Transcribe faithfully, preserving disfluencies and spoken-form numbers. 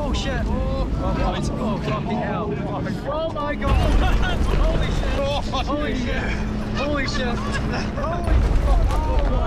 Oh shit! Oh, oh, oh fucking hell! Oh my god! Holy shit! Holy shit! Holy shit! Holy fuck!